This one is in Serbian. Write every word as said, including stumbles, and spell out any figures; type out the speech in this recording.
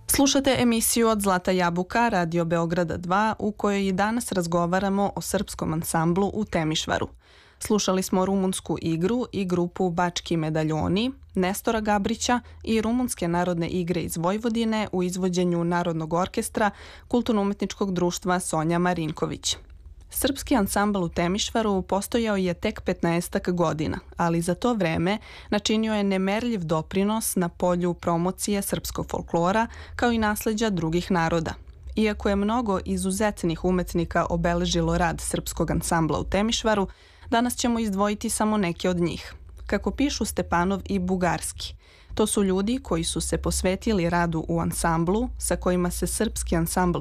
Slušate emisiju Od Zlata jabuka Radio Beograda dva u kojoj i danas razgovaramo o srpskom ansamblu u Temišvaru. Slušali smo rumunsku igru i grupu Bački medaljoni, Nestora Gabrića i rumunske narodne igre iz Vojvodine u izvođenju Narodnog orkestra Kulturno-umetničkog društva Sonja Marinković. Srpski ansambl u Temišvaru postojao je tek petnaestak godina, ali za to vreme načinio je nemerljiv doprinos na polju promocije srpskog folklora kao i nasleđa drugih naroda. Iako je mnogo izuzetnih umetnika obeležilo rad srpskog ansambla u Temišvaru, danas ćemo izdvojiti samo neke od njih. Kako pišu Stepanov i Bugarski, to su ljudi koji su se posvetili radu u ansamblu sa kojima se srpski ansambl